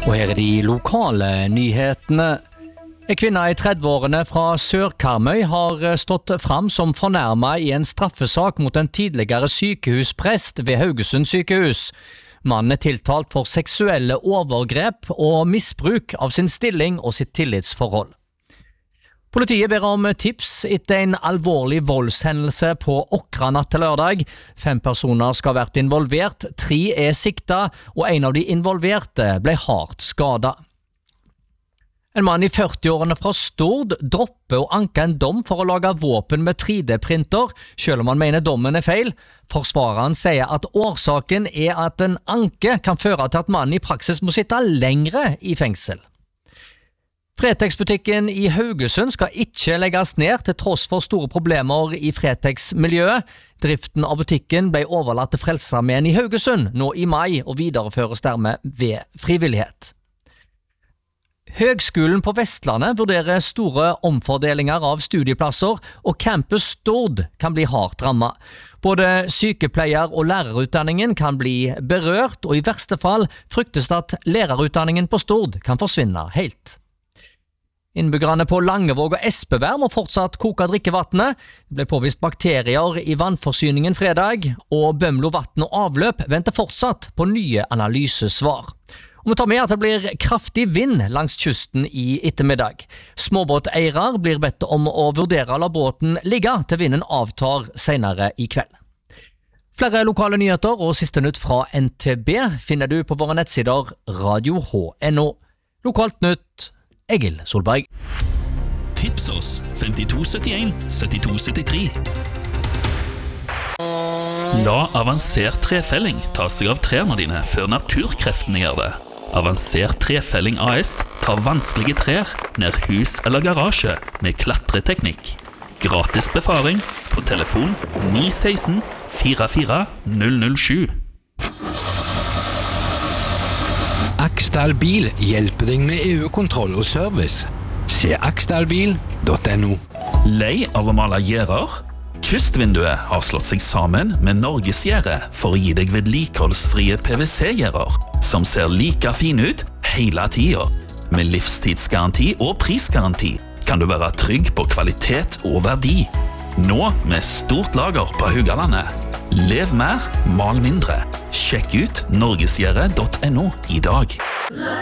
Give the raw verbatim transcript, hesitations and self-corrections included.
Og her er de lokale nyhetene. En kvinne i trettiårene fra Sør-Karmøy har stått fram som fornærmet i en straffesak mot en tidligere sykehusprest ved Haugesund sykehus. Mannen er tiltalt for seksuelle overgrep og misbruk av sin stilling og sitt tillitsforhold. Politiet ber om tips etter en alvorlig voldshendelse på Åkra natt til lørdag. Fem personer skal ha vært involvert, tre er sikta, og en av de involverte ble hardt skadet. En mann i førtiårene fra Stord dropper å anke en dom for å lage våpen med tre D-printer, selv om han mener dommen er feil. Forsvareren sier at årsaken er at en anke kan føre til at mannen i praksis må sitte lengre i fengsel. Fretex-butikken i Haugesund skal ikke legges ned til tross for store problemer i Fretex-miljøet. Driften av butikken ble overlatt til Frelsesarmeen i Haugesund nå i mai og videreføres dermed ved frivillighet. Høgskolen på Vestlandet vurderer store omfordelinger av studieplasser, og Campus Stord kan bli hardt rammet. Både sykepleier- og lærerutdanningen kan bli berørt, og i verste fall fryktes det at lærerutdanningen på Stord kan forsvinne helt. Innbyggerne på Langevåg og Espevær må fortsatt koke drikkevannet. Det ble påvist bakterier i vannforsyningen fredag, og Bømlo Vann og Avløp venter fortsatt på nye analysesvar. Og vi tar med at det blir kraftig vind langs kysten i ettermiddag. Småbåteiere blir bedt om å vurdere å la båten ligge til vinden avtar senere i kveld. Flere lokale nyheter og siste nytt fra N T B finner du på våre nettsider radio h punktum n o. Lokalt nytt, Egil Solberg. Tips oss femtito syttien syttito syttitre. La avansert trefelling ta seg av trærne dine før naturkreftene gjør det. Avansert trefelling A S tar vanskelige trær ned hus eller garasje med klatreteknikk. Gratis befaring på telefon ni ett seks fire fire null null sju. Aksdal Bil hjelper deg med E U-kontroll og service. Se aksdalbil punktum n o. Lei av å male gjerder? Kystvinduet har slått seg sammen med Norgesgjerdet for å gi deg vedlikeholdsfrie P V C-gjerder som ser like fin ut hele tiden. Med livstidsgaranti og prisgaranti kan du være trygg på kvalitet og verdi. Nå med stort lager på Haugalandet. Lev mer, mal mindre. Sjekk ut norgesgjerdet punktum n o i dag.